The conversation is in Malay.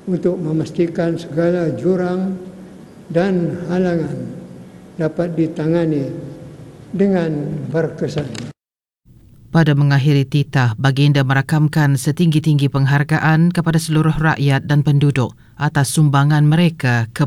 untuk memastikan segala jurang dan halangan dapat ditangani dengan berkesan. Pada mengakhiri titah, baginda merakamkan setinggi-tinggi penghargaan kepada seluruh rakyat dan penduduk atas sumbangan mereka ke